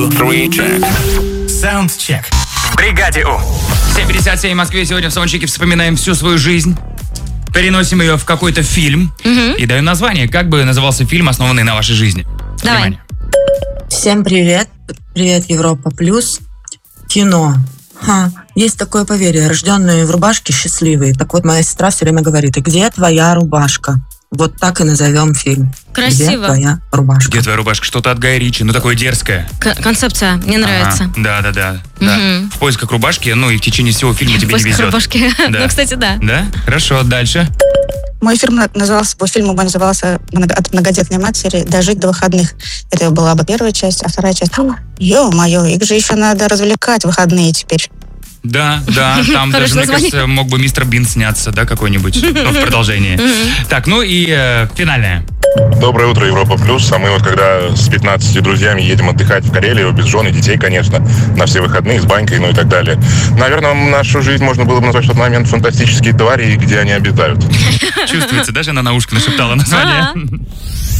Саундчек. В бригаде У. 7:57 в Москве. Сегодня в Саундчеке вспоминаем всю свою жизнь. Переносим ее в какой-то фильм. И даем название. Как бы назывался фильм, основанный на вашей жизни? Давай. Внимание. Всем привет. Привет, Европа Плюс. Кино. Есть такое поверье. Рожденные в рубашке счастливые. Так вот, моя сестра все время говорит: и где твоя рубашка? Вот так и назовем фильм. Красиво. Где твоя рубашка? Где твоя рубашка? Что-то от Гая Ричи, ну такое дерзкое. Концепция, мне нравится. Да. В поисках рубашки, ну и в течение всего фильма тебе не везет. Рубашки. Да. Ну, кстати, да. Да? Хорошо, дальше. Мой фильм назывался «От многодетной матери дожить до выходных». Это была бы первая часть, а вторая часть... Ё-моё, их же еще надо развлекать в выходные теперь. Да, там даже, мне кажется, мог бы мистер Бин сняться, да, какой-нибудь, в продолжении. Так, ну и финальная. Доброе утро, Европа Плюс. А мы вот когда с 15 друзьями едем отдыхать в Карелию, без жен и детей, конечно, на все выходные, с банькой, ну и так далее. Наверное, нашу жизнь можно было бы назвать в тот момент «Фантастические твари» и «Где они обитают». Чувствуется, даже она на ушко нашептала название.